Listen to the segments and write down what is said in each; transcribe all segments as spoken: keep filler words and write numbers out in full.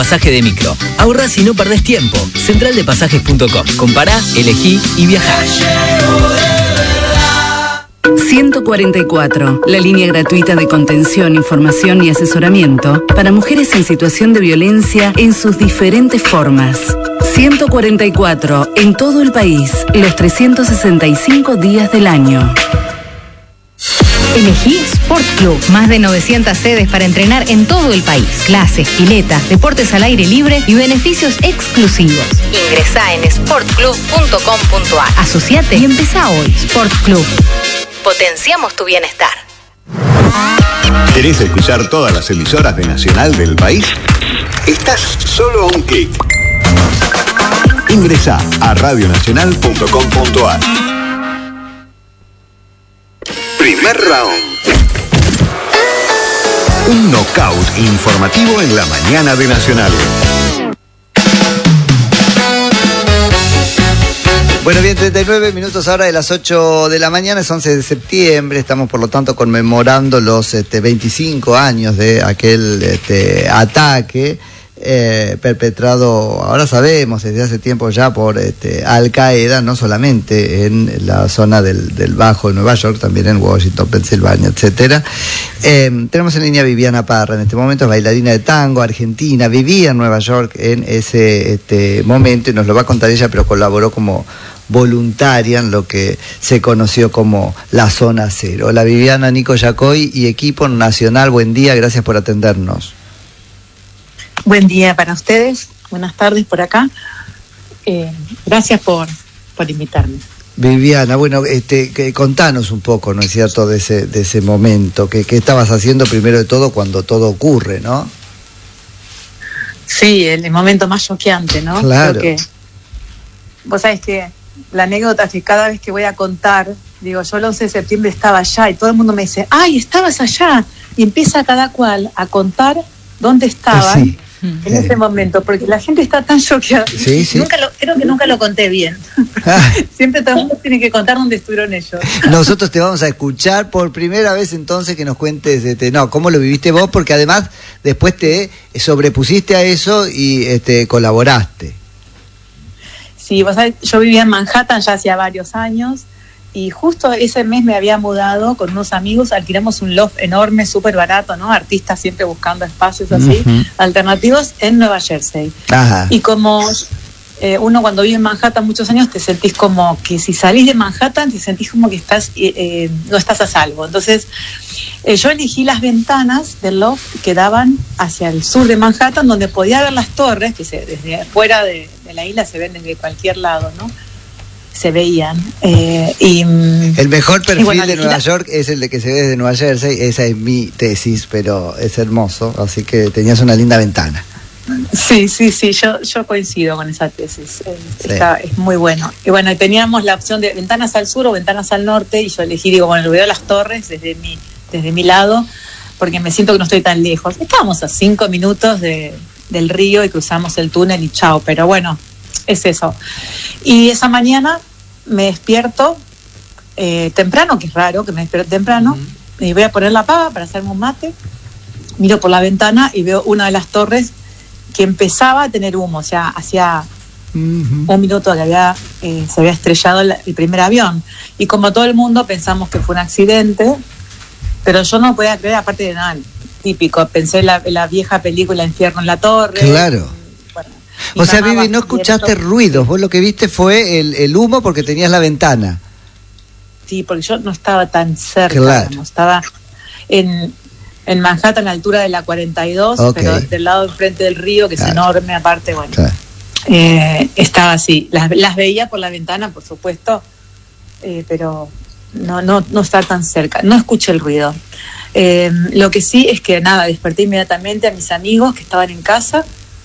Pasaje de micro. Ahorrás y no perdés tiempo. central de pasajes punto com. Compará, elegí y viajá. ciento cuarenta y cuatro, la línea gratuita de contención, información y asesoramiento para mujeres en situación de violencia en sus diferentes formas. ciento cuarenta y cuatro, en todo el país, los trescientos sesenta y cinco días del año. Elegí Sport Club. Más de novecientas sedes para entrenar en todo el país. Clases, piletas, deportes al aire libre y beneficios exclusivos. Ingresá en sport club punto com punto a r. Asociate y empezá hoy. Sport Club. Potenciamos tu bienestar. ¿Querés escuchar todas las emisoras de Nacional del país? Estás solo a un clic. Ingresá a radio nacional punto com punto a r. Primer round. Un knockout informativo en la mañana de Nacional. Bueno, bien, treinta y nueve minutos ahora de las ocho de la mañana, es once de septiembre, estamos por lo tanto conmemorando los este, veinticinco años de aquel este, ataque eh, perpetrado, ahora sabemos, desde hace tiempo ya por este, Al Qaeda, no solamente en la zona del, del Bajo de Nueva York, también en Washington, Pensilvania, etcétera. Eh, tenemos en línea a Viviana Parra, en este momento es bailarina de tango, argentina, vivía en Nueva York en ese este, momento y nos lo va a contar ella, pero colaboró como voluntaria en lo que se conoció como la Zona Cero. Hola Viviana, Nico Yacoy y equipo nacional, buen día, gracias por atendernos. Buen día para ustedes, buenas tardes por acá, eh, gracias por, por invitarme. Viviana, bueno, este, que, contanos un poco, ¿no es cierto?, de ese, de ese momento, que, que estabas haciendo primero de todo cuando todo ocurre, ¿no? Sí, el, el momento más choqueante, ¿no? Claro. Creo que, vos sabés que la anécdota es que cada vez que voy a contar, digo, yo el once de septiembre estaba allá y todo el mundo me dice, ¡ay, estabas allá! Y empieza cada cual a contar dónde estaba. Sí. En ese momento, porque la gente está tan choqueada. Sí, sí. Nunca lo, creo que nunca lo conté bien. Ah. Siempre todo el mundo tiene que contar dónde estuvieron ellos. Nosotros te vamos a escuchar por primera vez entonces que nos cuentes, este, no, cómo lo viviste vos, porque además después te sobrepusiste a eso y este, colaboraste. Sí, vos sabés, yo vivía en Manhattan ya hacía varios años. Y justo ese mes me había mudado con unos amigos, alquilamos un loft enorme, súper barato, ¿no? Artistas siempre buscando espacios así, uh-huh. alternativos en Nueva Jersey. Ajá. Y como eh, uno cuando vive en Manhattan muchos años, te sentís como que si salís de Manhattan, te sentís como que estás eh, eh, no estás a salvo. Entonces, eh, yo elegí las ventanas del loft que daban hacia el sur de Manhattan, donde podía ver las torres, que se, desde afuera de, de la isla se ven desde cualquier lado, ¿no? Se veían eh, y el mejor perfil bueno, de Nueva la... York es el de que se ve desde Nueva Jersey. Esa es mi tesis, pero es hermoso, así que tenías una linda ventana. Sí, sí, sí, yo yo coincido con esa tesis, eh, sí. Está, es muy bueno. Y bueno, teníamos la opción de ventanas al sur o ventanas al norte y yo elegí, digo, bueno, veo las torres desde mi desde mi lado porque me siento que no estoy tan lejos. Estábamos a cinco minutos de, del río y cruzamos el túnel y chao, pero bueno, es eso. Y esa mañana me despierto eh, temprano, que es raro que me despierto temprano, uh-huh. y voy a poner la pava para hacerme un mate, miro por la ventana y veo una de las torres que empezaba a tener humo, o sea, hacía uh-huh. un minuto que había eh, se había estrellado el, el primer avión, y como todo el mundo pensamos que fue un accidente, pero yo no podía creer, aparte de nada, típico, pensé en la, en la vieja película Infierno en la Torre. Claro. O sea, Vivi, no escuchaste ruidos, vos lo que viste fue el, el humo porque tenías la ventana. Sí, porque yo no estaba tan cerca, claro. Como estaba en, en Manhattan, a la altura de la cuarenta y dos, okay. Pero del lado enfrente del río, que claro. Es enorme, aparte, bueno, claro. eh, estaba así. Las, las veía por la ventana, por supuesto, eh, pero no, no, no estaba tan cerca, no escuché el ruido. Eh, lo que sí es que, nada, desperté inmediatamente a mis amigos que estaban en casa,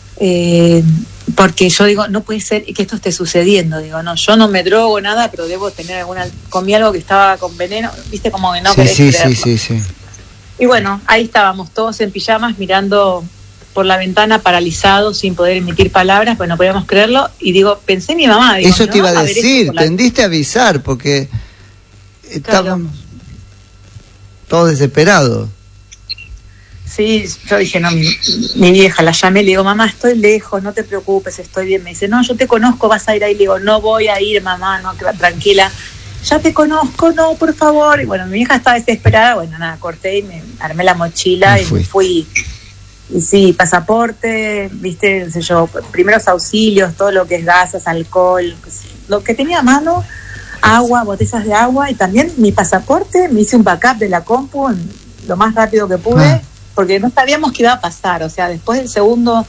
Eh, porque yo digo, no puede ser que esto esté sucediendo, digo, no, yo no me drogo nada, pero debo tener alguna, comí algo que estaba con veneno, viste, como que no sí, querés sí, creerlo. sí, sí, sí. Y bueno, ahí estábamos todos en pijamas mirando por la ventana, paralizados, sin poder emitir palabras, pues no podíamos creerlo, y digo, pensé en mi mamá, digo, eso te iba a, a decir, la... tendiste a avisar, porque estábamos claro. todos desesperados. Sí, yo dije, no, mi, mi vieja, la llamé, le digo, mamá, estoy lejos, no te preocupes, estoy bien. Me dice, no, yo te conozco, vas a ir ahí. Le digo, no voy a ir, mamá, no, tranquila. Ya te conozco, no, por favor. Y bueno, mi hija estaba desesperada, bueno, nada, corté y me armé la mochila me y me fui. Y sí, pasaporte, viste, no sé yo, primeros auxilios, todo lo que es gasas, alcohol, lo que tenía a mano, agua, botellas de agua, y también mi pasaporte, me hice un backup de la compu en, lo más rápido que pude, ah. porque no sabíamos qué iba a pasar. O sea, después del segundo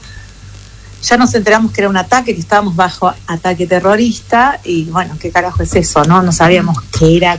ya nos enteramos que era un ataque, que estábamos bajo ataque terrorista, y bueno, ¿qué carajo es eso? No, no sabíamos qué era,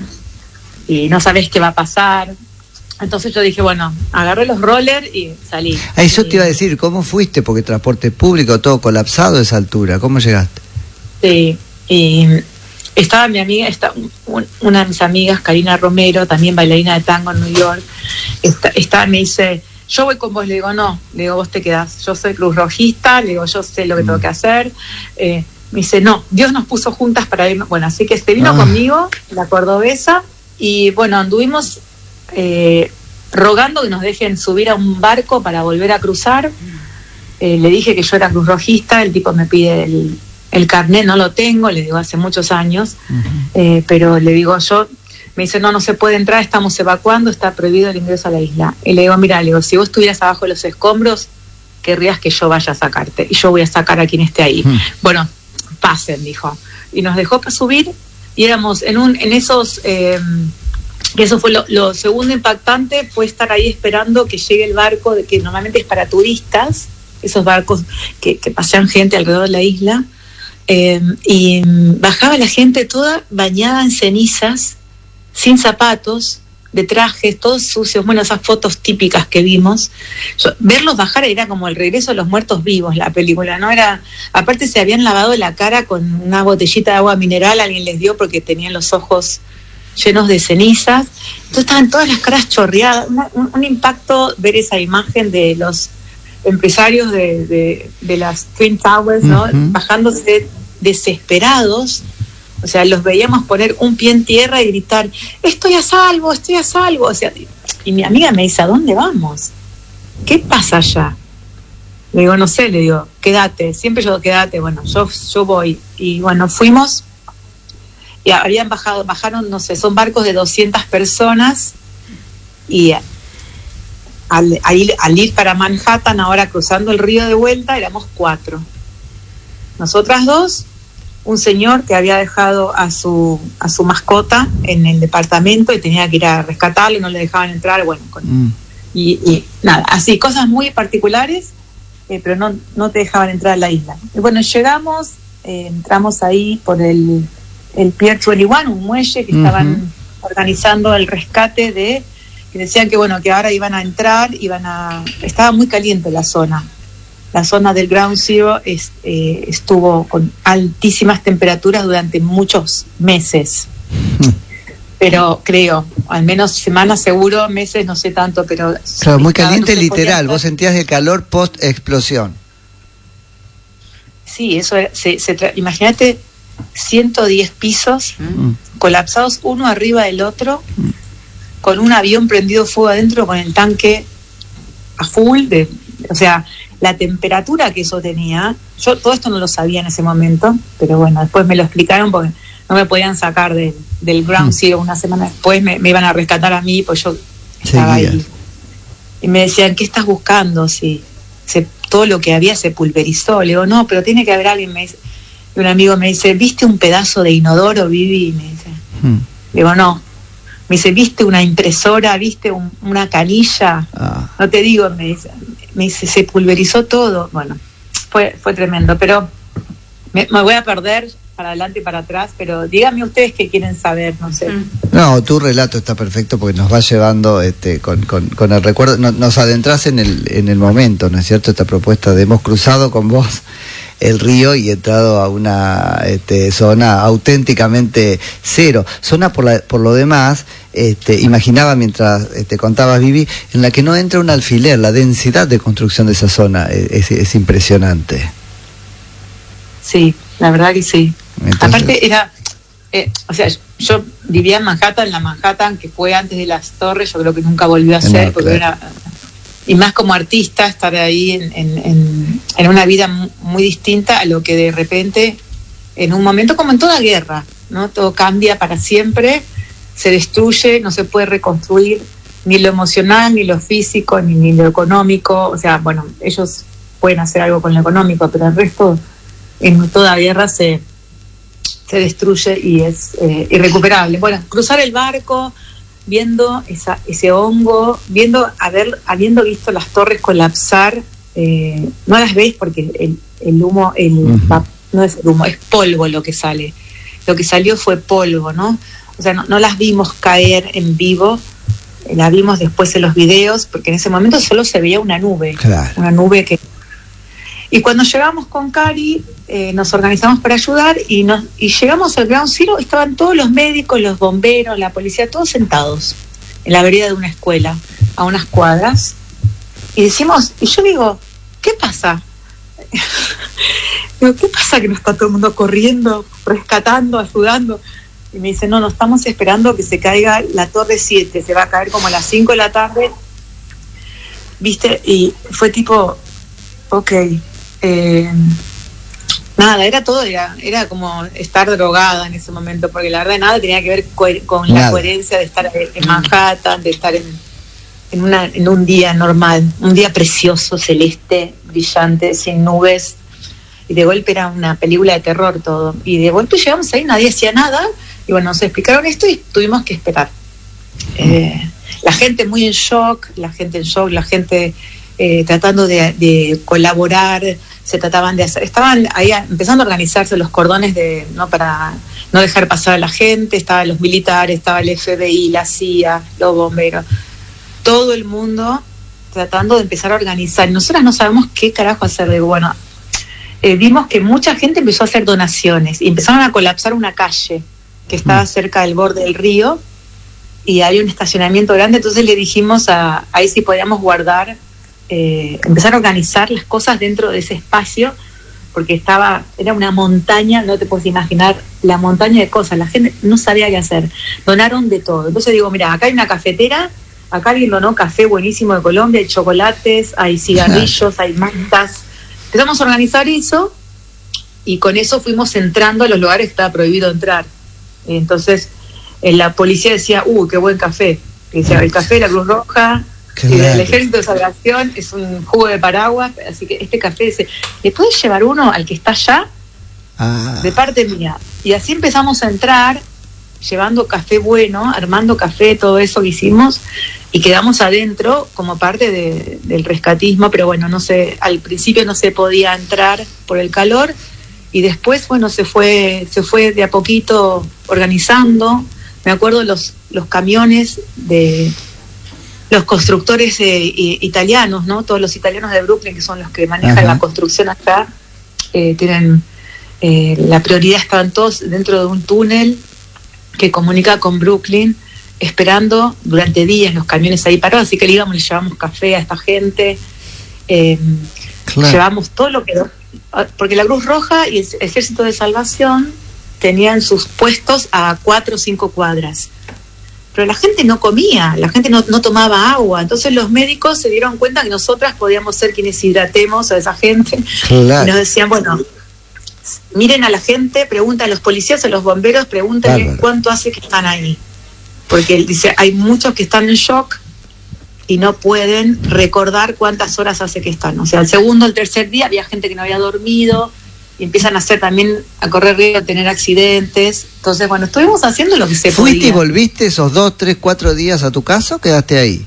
y no sabés qué va a pasar. Entonces yo dije, bueno, agarré los rollers y salí. A eso y, te iba a decir, ¿cómo fuiste? Porque transporte público, todo colapsado a esa altura, ¿cómo llegaste? Sí, y estaba mi amiga, está, un, una de mis amigas, Karina Romero, también bailarina de tango en New York, está, está, me dice, yo voy con vos. Le digo, no, le digo, vos te quedás, yo soy cruz rojista, le digo, yo sé lo que mm. tengo que hacer. Eh, me dice, no, Dios nos puso juntas para irnos. Bueno, así que se vino ah. conmigo, la cordobesa, y bueno, anduvimos eh, rogando que nos dejen subir a un barco para volver a cruzar. Eh, le dije que yo era cruz rojista, el tipo me pide el, el carnet, no lo tengo, le digo, hace muchos años, uh-huh. eh, pero le digo yo, me dice, no, no se puede entrar, estamos evacuando, está prohibido el ingreso a la isla. Y le digo, mira, le digo, si vos estuvieras abajo de los escombros, querrías que yo vaya a sacarte, y yo voy a sacar a quien esté ahí. Uh-huh. Bueno, pasen, dijo. Y nos dejó para subir, y éramos en un en esos... Eh, que eso fue lo, lo segundo impactante, fue estar ahí esperando que llegue el barco, de que normalmente es para turistas, esos barcos que, que pasean gente alrededor de la isla, eh, y bajaba la gente toda bañada en cenizas, sin zapatos, de trajes, todos sucios, bueno, esas fotos típicas que vimos. Yo, verlos bajar era como el regreso de los muertos vivos, la película, ¿no? Era, aparte se habían lavado la cara con una botellita de agua mineral, alguien les dio porque tenían los ojos llenos de cenizas, entonces estaban todas las caras chorreadas, una, un, un impacto ver esa imagen de los empresarios de, de, de las Twin Towers, ¿no? Uh-huh. Bajándose desesperados, o sea, los veíamos poner un pie en tierra y gritar, estoy a salvo, estoy a salvo, o sea, y mi amiga me dice, ¿a dónde vamos? ¿Qué pasa allá? Le digo, no sé, le digo, quédate, siempre yo quédate, bueno, yo, yo voy, y bueno, fuimos, y habían bajado, bajaron, no sé, son barcos de doscientas personas, y al, al, al ir para Manhattan, ahora cruzando el río de vuelta, éramos cuatro. Nosotras dos, un señor que había dejado a su a su mascota en el departamento y tenía que ir a rescatarlo, no le dejaban entrar, bueno, con, mm. y, y nada, así, cosas muy particulares, eh, pero no, no te dejaban entrar a la isla. Y bueno, llegamos, eh, entramos ahí por el el Pier veintiuno, un muelle que uh-huh. estaban organizando el rescate de, que decían que bueno, que ahora iban a entrar, iban a, estaba muy caliente la zona, la zona del Ground Zero es, eh, estuvo con altísimas temperaturas durante muchos meses, uh-huh. pero creo, al menos semanas seguro, meses no sé tanto, pero... Claro, muy caliente, no literal, vos sentías el calor post-explosión. Sí, eso era, se, se tra- imagínate ciento diez pisos mm. colapsados uno arriba del otro, mm. con un avión prendido fuego adentro, con el tanque a full, de, o sea, la temperatura que eso tenía, yo todo esto no lo sabía en ese momento, pero bueno, después me lo explicaron porque no me podían sacar de, del Ground Zero, una semana después me, me iban a rescatar a mí, pues yo estaba Seguía. ahí, y me decían, ¿qué estás buscando? Si se, todo lo que había se pulverizó. Le digo, no, pero tiene que haber alguien. Me dice, y un amigo me dice, ¿viste un pedazo de inodoro, Vivi? Y me dice, hmm. le digo, no. Me dice, ¿viste una impresora? ¿Viste un, una canilla? Ah. No te digo, me dice, me dice, se pulverizó todo. Bueno, fue fue tremendo, pero me, me voy a perder para adelante y para atrás, pero díganme ustedes qué quieren saber, no sé. No, tu relato está perfecto porque nos va llevando este con, con, con el recuerdo, no, nos adentras en el, en el momento, ¿no es cierto? Esta propuesta de hemos cruzado con vos el río y entrado a una este, zona auténticamente cero, zona por la, por lo demás, este, imaginaba mientras este, contabas, Vivi, en la que no entra un alfiler, la densidad de construcción de esa zona es, es impresionante. Sí, la verdad que sí. Entonces, aparte era, eh, o sea, yo vivía en Manhattan, la Manhattan que fue antes de las torres, yo creo que nunca volvió a ser, no, porque claro. era y más como artista, estar ahí en, en, en, en una vida muy distinta a lo que de repente, en un momento como en toda guerra, ¿no? Todo cambia para siempre, se destruye, no se puede reconstruir ni lo emocional, ni lo físico, ni, ni lo económico. O sea, bueno, ellos pueden hacer algo con lo económico, pero el resto, en toda guerra se, se destruye y es eh, irrecuperable. Bueno, cruzar el barco, viendo esa, ese hongo, viendo haber, habiendo visto las torres colapsar, eh, no las ves porque el, el humo, el uh-huh. no es el humo, es polvo lo que sale. Lo que salió fue polvo, ¿no? O sea, no, no las vimos caer en vivo, la vimos después en los videos, porque en ese momento solo se veía una nube, claro. una nube que... Y cuando llegamos con Cari, eh, nos organizamos para ayudar y, nos, y llegamos al Ground Zero, estaban todos los médicos, los bomberos, la policía, todos sentados en la vereda de una escuela, a unas cuadras, y decimos, y yo digo, ¿qué pasa? Digo, ¿qué pasa que no está todo el mundo corriendo, rescatando, ayudando? Y me dice, no, no estamos esperando que se caiga la Torre siete, se va a caer como a las cinco de la tarde, ¿viste? Y fue tipo, ok, eh, nada, era todo, era, era como estar drogada en ese momento, porque la verdad nada tenía que ver co- con nada. La coherencia de estar en Manhattan, de estar en, en, una, en un día normal, un día precioso, celeste, brillante, sin nubes, y de golpe era una película de terror todo, y de golpe llegamos ahí, nadie hacía nada, y bueno, nos explicaron esto y tuvimos que esperar. Eh, la gente muy en shock, la gente en shock, la gente eh, tratando de, de colaborar, se trataban de hacer, estaban ahí empezando a organizarse los cordones de, no para no dejar pasar a la gente, estaban los militares, estaba el F B I, la C I A, los bomberos, todo el mundo tratando de empezar a organizar. Nosotras no sabemos qué carajo hacer. De bueno, eh, vimos que mucha gente empezó a hacer donaciones y empezaron a colapsar una calle que estaba cerca del borde del río y había un estacionamiento grande, entonces le dijimos a ahí si podíamos guardar, eh, empezar a organizar las cosas dentro de ese espacio, porque estaba, era una montaña, no te puedes imaginar la montaña de cosas, la gente no sabía qué hacer, donaron de todo. Entonces digo, mira, acá hay una cafetera, acá alguien donó café buenísimo de Colombia, hay chocolates, hay cigarrillos, hay mantas. Empezamos a organizar eso y con eso fuimos entrando a los lugares que estaba prohibido entrar. Entonces eh, la policía decía, uh, qué buen café. Y decía, el café de la Cruz Roja, claro. Y del Ejército de Salvación, es un jugo de paraguas, así que este café dice, ¿le puedes llevar uno al que está allá? Ah. De parte mía. Y así empezamos a entrar, llevando café bueno, armando café, todo eso que hicimos, y quedamos adentro como parte de, del rescatismo, pero bueno, no sé, al principio no se podía entrar por el calor, y después, bueno, se fue, se fue de a poquito organizando. Me acuerdo los, los camiones de los constructores eh, italianos, ¿no? Todos los italianos de Brooklyn, que son los que manejan Ajá. la construcción acá, eh, tienen eh, la prioridad, estaban todos dentro de un túnel que comunica con Brooklyn, esperando durante días los camiones ahí parados, así que le íbamos, le llevamos café a esta gente, eh, claro. llevamos todo lo que... Porque la Cruz Roja y el Ejército de Salvación tenían sus puestos a cuatro o cinco cuadras, pero la gente no comía, la gente no, no tomaba agua, entonces los médicos se dieron cuenta que nosotras podíamos ser quienes hidratemos a esa gente, claro. y nos decían, bueno, miren a la gente, preguntan a los policías, a los bomberos, pregúntenle claro. cuánto hace que están ahí, porque él dice, hay muchos que están en shock y no pueden recordar cuántas horas hace que están, o sea, el segundo, el tercer día había gente que no había dormido, y empiezan a hacer también, a correr riesgo de tener accidentes. Entonces, bueno, estuvimos haciendo lo que se podía. ¿Fuiste y volviste esos dos, tres, cuatro días a tu casa o quedaste ahí?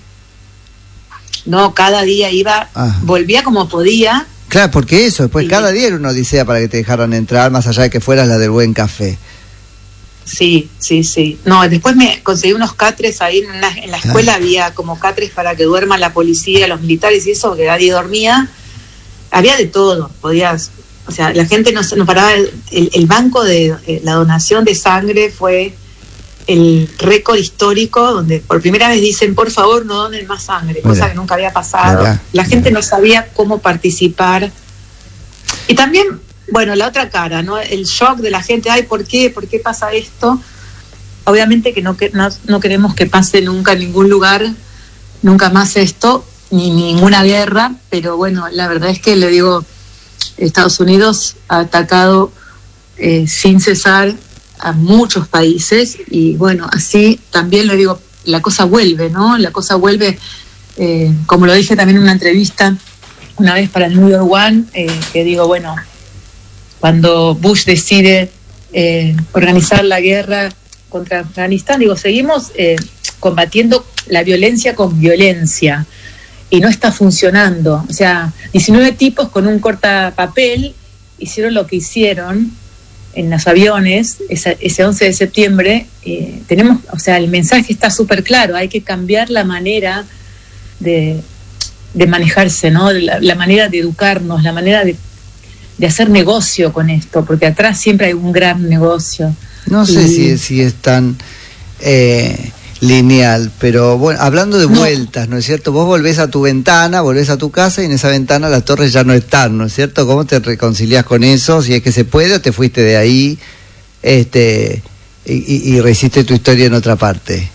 No, cada día iba, ah. volvía como podía. Claro, porque eso, después y cada día era una odisea para que te dejaran entrar, más allá de que fueras la del buen café. Sí, sí, sí. No, después me conseguí unos catres ahí, en la, en la escuela ah. había como catres para que duerman la policía, los militares y eso, que nadie dormía. Había de todo, podías... O sea, la gente no, no paraba, el, el, el banco de eh, la donación de sangre fue el récord histórico, donde por primera vez dicen, por favor, no donen más sangre, Mira. cosa que nunca había pasado. Mira. La gente no sabía cómo participar. Y también, bueno, la otra cara, ¿no? El shock de la gente, ay, ¿por qué? ¿Por qué pasa esto? Obviamente que no, que, no, no queremos que pase nunca en ningún lugar, nunca más esto, ni ninguna guerra, pero bueno, la verdad es que le digo, Estados Unidos ha atacado eh, sin cesar a muchos países y bueno, así también le digo, la cosa vuelve, ¿no? La cosa vuelve, eh, como lo dije también en una entrevista una vez para el New York One, eh, que digo, bueno, cuando Bush decide eh, organizar la guerra contra Afganistán, digo, seguimos eh, combatiendo la violencia con violencia y no está funcionando. O sea, diecinueve tipos con un cortapapel hicieron lo que hicieron en los aviones ese, ese once de septiembre. Eh, tenemos, o sea, el mensaje está súper claro, hay que cambiar la manera de, de manejarse, ¿no? La, la manera de educarnos, la manera de, de hacer negocio con esto, porque atrás siempre hay un gran negocio. No sé y... si, si es tan eh, lineal, pero bueno, hablando de vueltas, ¿no es cierto? Vos volvés a tu ventana, volvés a tu casa y en esa ventana las torres ya no están, ¿no es cierto? ¿Cómo te reconciliás con eso? Si es que se puede, o te fuiste de ahí este y, y, y rehiciste tu historia en otra parte.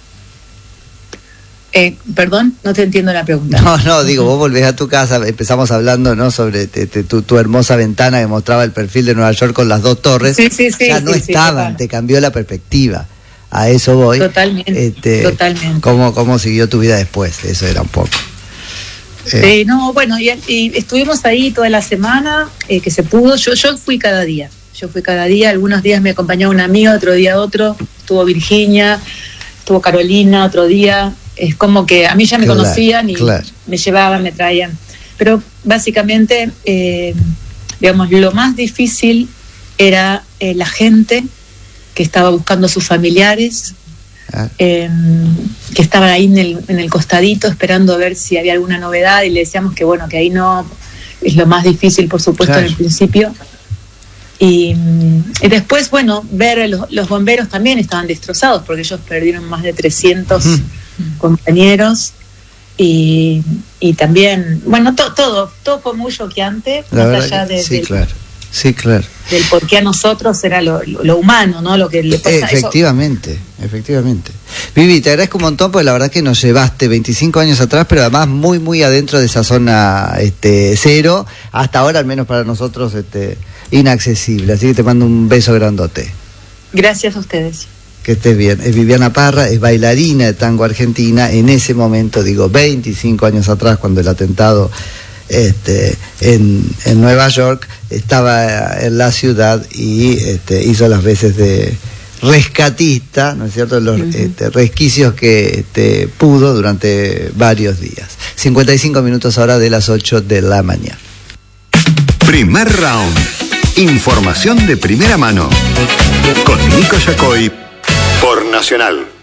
Eh, perdón, no te entiendo la pregunta. No, no, digo, vos volvés a tu casa, empezamos hablando, ¿no? Sobre te, te, tu, tu hermosa ventana que mostraba el perfil de Nueva York con las dos torres. Sí, sí, sí. Ya no sí, estaban, sí, te cambió la perspectiva. A eso voy. Totalmente, este, totalmente. ¿cómo, ¿Cómo siguió tu vida después? Eso era un poco. Eh. Eh, no, bueno, y, y estuvimos ahí toda la semana, eh, que se pudo. Yo, yo fui cada día. Yo fui cada día. Algunos días me acompañaba una amiga, otro día otro. Estuvo Virginia, estuvo Carolina, otro día. Es como que a mí ya me claro, conocían y claro. me llevaban, me traían. Pero básicamente, eh, digamos, lo más difícil era eh, la gente que estaba buscando a sus familiares, ah. eh, que estaban ahí en el, en el costadito esperando a ver si había alguna novedad, y le decíamos que bueno, que ahí no, es lo más difícil, por supuesto, claro. en el principio. Y, y después, bueno, ver los, los bomberos también estaban destrozados, porque ellos perdieron más de trescientos mm. compañeros, y, y también, bueno, to, todo, todo fue muy choqueante, La más allá de... Sí, de claro. Sí, claro. Del por qué a nosotros era lo, lo, lo humano, ¿no? Lo que le pasa. Efectivamente, eso. efectivamente. Vivi, te agradezco un montón porque la verdad que nos llevaste veinticinco años atrás, pero además muy, muy adentro de esa zona este, cero, hasta ahora al menos para nosotros este, inaccesible. Así que te mando un beso grandote. Gracias a ustedes. Que estés bien. Es Viviana Parra, es bailarina de tango argentina. En ese momento, digo, veinticinco años atrás, cuando el atentado... Este, en, en Nueva York, estaba en la ciudad y este, hizo las veces de rescatista, ¿no es cierto?, los uh-huh. este, resquicios que este, pudo durante varios días. cincuenta y cinco minutos ahora de las ocho de la mañana. Primer round. Información de primera mano. Con Nico Yacoy por Nacional.